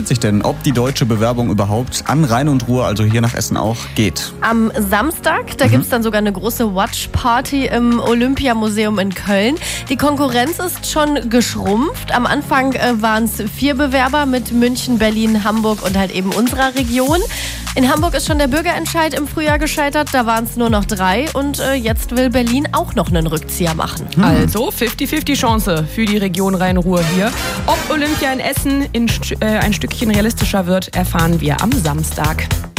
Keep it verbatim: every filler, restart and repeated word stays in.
entscheidet sich denn, ob die deutsche Bewerbung überhaupt an Rhein und Ruhr, also hier nach Essen auch, geht? Am Samstag, da mhm. gibt es dann sogar eine große Watch-Party im Olympiamuseum in Köln. Die Konkurrenz ist schon geschrumpft. Am Anfang äh, waren es vier Bewerber mit München, Berlin, Hamburg und halt eben unserer Region. In Hamburg ist schon der Bürgerentscheid im Frühjahr gescheitert, da waren es nur noch drei und äh, jetzt will Berlin auch noch einen Rückzieher machen. Hm. Also fünfzig fünfzig Chance für die Region Rhein-Ruhr hier. Ob Olympia in Essen in, äh, ein Stückchen realistischer wird, erfahren wir am Samstag.